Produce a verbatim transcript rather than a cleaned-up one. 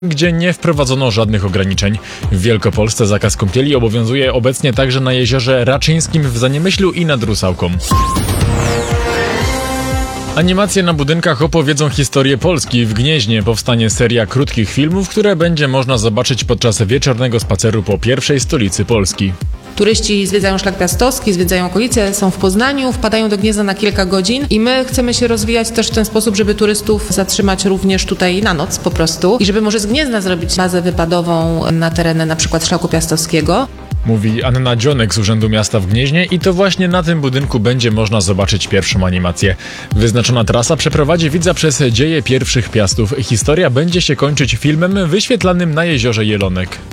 gdzie nie wprowadzono żadnych ograniczeń. W Wielkopolsce zakaz kąpieli obowiązuje obecnie także na jeziorze Raczyńskim w Zaniemyślu i nad Rusałką. Animacje na budynkach opowiedzą historię Polski. W Gnieźnie powstanie seria krótkich filmów, które będzie można zobaczyć podczas wieczornego spaceru po pierwszej stolicy Polski. Turyści zwiedzają Szlak Piastowski, zwiedzają okolice, są w Poznaniu, wpadają do Gniezna na kilka godzin i my chcemy się rozwijać też w ten sposób, żeby turystów zatrzymać również tutaj na noc po prostu i żeby może z Gniezna zrobić bazę wypadową na tereny na przykład Szlaku Piastowskiego. Mówi Anna Dzionek z Urzędu Miasta w Gnieźnie i to właśnie na tym budynku będzie można zobaczyć pierwszą animację. Wyznaczona trasa przeprowadzi widza przez dzieje pierwszych piastów. Historia będzie się kończyć filmem wyświetlanym na jeziorze Jelonek.